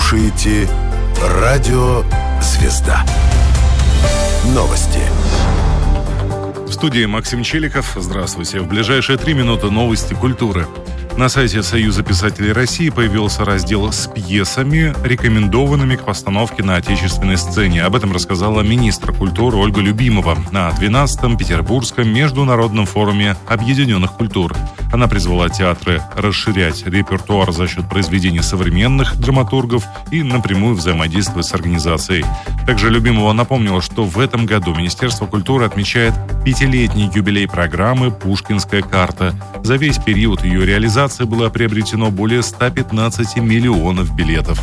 слушаете «Радио Звезда». Новости. В студии Максим Челиков. Здравствуйте. В ближайшие 3 минуты новости культуры. На сайте Союза писателей России появился раздел с пьесами, рекомендованными к постановке на отечественной сцене. Об этом рассказала министр культуры Ольга Любимова на 12-м Петербургском международном форуме объединенных культур. Она призвала театры расширять репертуар за счет произведений современных драматургов и напрямую взаимодействовать с организацией. Также Любимова напомнила, что в этом году Министерство культуры отмечает 5-летний юбилей программы «Пушкинская карта». За весь период ее реализации было приобретено более 115 миллионов билетов.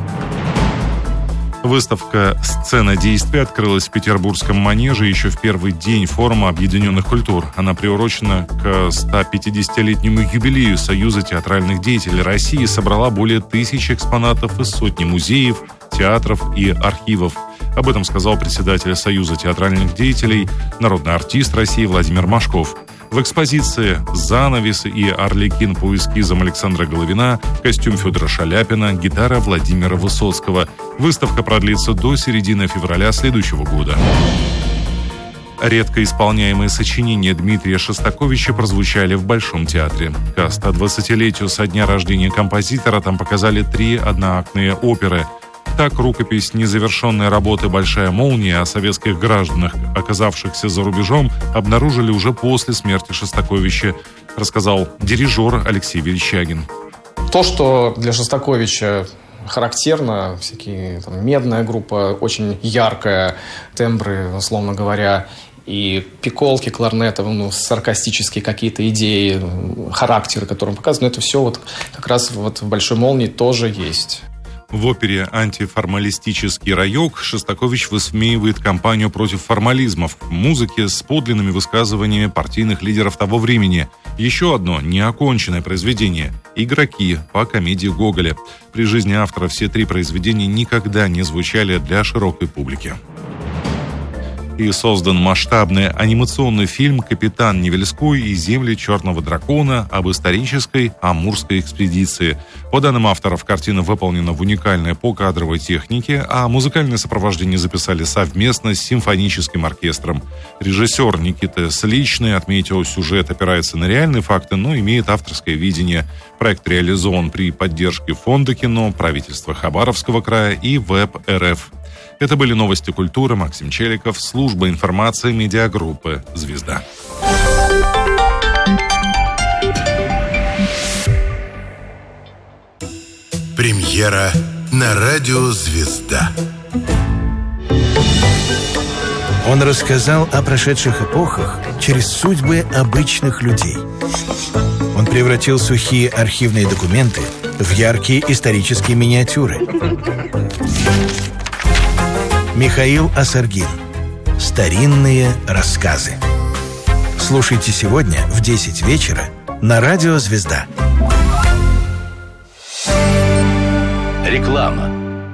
Выставка «Сцена действия» открылась в Петербургском манеже еще в первый день форума объединенных культур. Она приурочена к 150-летнему юбилею Союза театральных деятелей России и собрала более 1000 экспонатов из сотни музеев, театров и архивов. Об этом сказал председатель Союза театральных деятелей, народный артист России Владимир Машков. В экспозиции «Занавес» и «Арлекин» по эскизам Александра Головина, костюм Федора Шаляпина, гитара Владимира Высоцкого. Выставка продлится до середины февраля следующего года. Редко исполняемые сочинения Дмитрия Шостаковича прозвучали в Большом театре. К 120-летию со дня рождения композитора там показали 3 одноактные оперы. Так, рукопись незавершенной работы «Большая молния» о советских гражданах, оказавшихся за рубежом, обнаружили уже после смерти Шостаковича, рассказал дирижер Алексей Верещагин. То, что для Шостаковича характерно, всякие медная группа, очень яркая, тембры, условно говоря, и пиколки, кларнеты, саркастические какие-то идеи, характеры, которые он показывает, но это все как раз в «Большой молнии» тоже есть. В опере «Антиформалистический райок» Шостакович высмеивает кампанию против формализма в музыке с подлинными высказываниями партийных лидеров того времени. Еще одно неоконченное произведение «Игроки» по комедии Гоголя. При жизни автора все 3 произведения никогда не звучали для широкой публики. И создан масштабный анимационный фильм «Капитан Невельской и земли Черного дракона» об исторической Амурской экспедиции. По данным авторов, картина выполнена в уникальной покадровой технике, а музыкальное сопровождение записали совместно с симфоническим оркестром. Режиссер Никита Сличный отметил, сюжет опирается на реальные факты, но имеет авторское видение. Проект реализован при поддержке Фонда кино, правительства Хабаровского края и ВЭБ РФ. Это были новости культуры. Максим Челиков, служба информации медиагруппы «Звезда». Премьера на радио «Звезда». Он рассказал о прошедших эпохах через судьбы обычных людей. Он превратил сухие архивные документы в яркие исторические миниатюры. Михаил Асаргин. Старинные рассказы. Слушайте сегодня в 10 вечера на радио «Звезда». Реклама.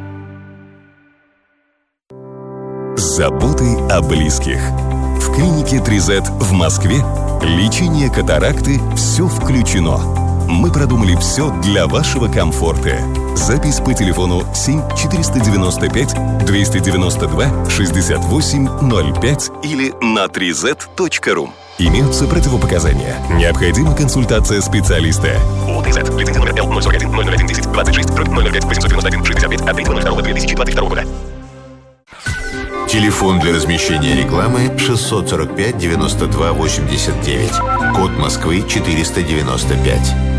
Заботы о близких. В клинике 3Z в Москве лечение катаракты «Все включено». Мы продумали все для вашего комфорта. Запись по телефону 7-495-292-68-05 или на 3z.ru. Имеются противопоказания. Необходима консультация специалиста. ООО 3Z. Лицензия номер L041-001-10-26-005-891-65 от 3.02.2022 года. Телефон для размещения рекламы 645 92 89. Код Москвы 495.